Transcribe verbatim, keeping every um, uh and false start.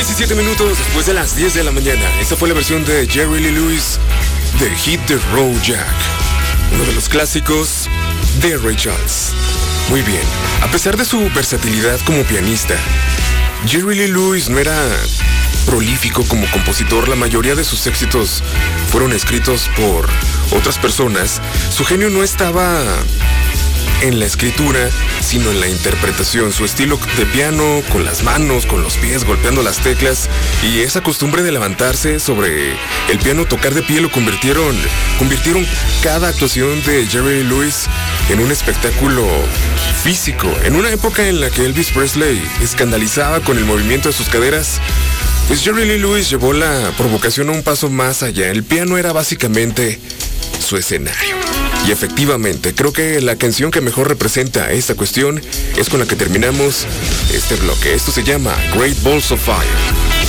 diecisiete minutos después de las diez de la mañana. Esta fue la versión de Jerry Lee Lewis de Hit the Road Jack, uno de los clásicos de Ray Charles. Muy bien, a pesar de su versatilidad como pianista, Jerry Lee Lewis no era prolífico como compositor. La mayoría de sus éxitos fueron escritos por otras personas. Su genio no estaba en la escritura, sino en la interpretación. Su estilo de piano, con las manos, con los pies, golpeando las teclas, y esa costumbre de levantarse sobre el piano, tocar de pie, lo convirtieron, convirtieron cada actuación de Jerry Lee Lewis en un espectáculo físico. En una época en la que Elvis Presley escandalizaba con el movimiento de sus caderas, pues Jerry Lee Lewis llevó la provocación a un paso más allá. El piano era básicamente su escenario. Y efectivamente, creo que la canción que mejor representa esta cuestión es con la que terminamos este bloque. Esto se llama Great Balls of Fire.